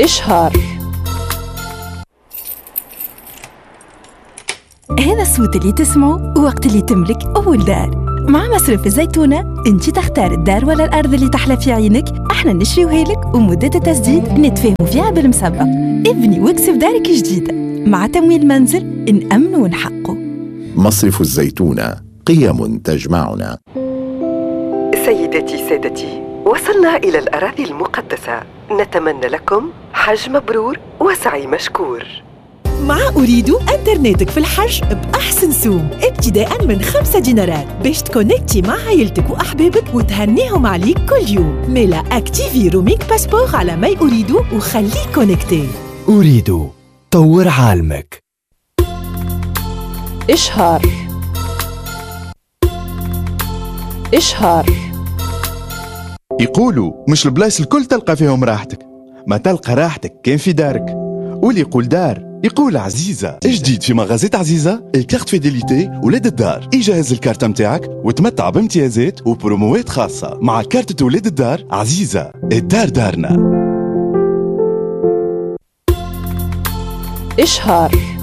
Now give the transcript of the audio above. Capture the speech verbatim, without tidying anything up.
إشهار. هذا الصوت اللي تسمعه وقت اللي تملك أول دار. مع مصرف الزيتونة انت تختار الدار ولا الأرض اللي تحلى في عينك، احنا نشريوها لك ومدة التسديد نتفاهموا فيها بالمسبق. ابني واكسب دارك جديدة مع تمويل منزل نأمن ونحقه. مصرف الزيتونة، قيم تجمعنا. سيدتي سادتي، وصلنا إلى الأراضي المقدسة، نتمنى لكم حج مبرور وسعي مشكور. مع أريد أنترنتك في الحج بأحسن سوم ابتداء من خمسة دينارات باش تكونكتي مع عائلتك وأحبابك وتهنيهم عليك كل يوم. ميلا أكتيفي رومينج باسبور على ماي أريد وخليك كونكتي. أريد طور عالمك. إشهار. إشهار. يقولوا مش البلايص الكل تلقى فيهم راحتك، ما تلقى راحتك كان في دارك. واللي يقول دار يقول عزيزة. جديد في مغازات عزيزة الكارت فيديليتي ولاد الدار. يجهز الكارت متاعك وتمتع بامتيازات وبروموات خاصة مع كارتة ولاد الدار. عزيزة، الدار دارنا. إشهار.